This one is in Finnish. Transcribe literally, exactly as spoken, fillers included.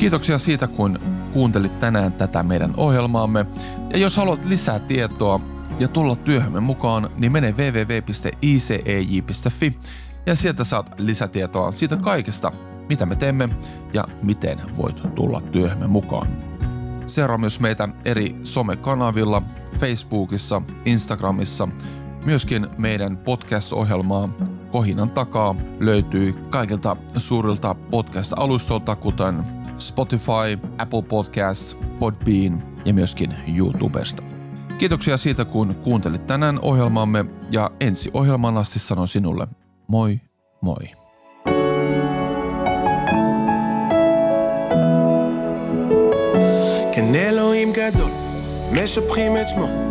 Kiitoksia siitä, kun kuuntelit tänään tätä meidän ohjelmaamme. Ja jos haluat lisää tietoa ja tulla työhömme mukaan, niin mene double-u double-u double-u piste i c e j piste f i ja sieltä saat lisätietoa siitä kaikesta, mitä me teemme ja miten voit tulla työhömme mukaan. Seuraa myös meitä eri somekanavilla, Facebookissa, Instagramissa. Myöskin meidän podcast-ohjelmaa Kohinan takaa löytyy kaikilta suurilta podcast-alustoilta, kuten Spotify, Apple Podcast, Podbean ja myöskin YouTubesta. Kiitoksia siitä, kun kuuntelit tänään ohjelmaamme ja ensi ohjelmaan asti sanon sinulle moi moi. כן אלוהים גדול, משבחים את שמו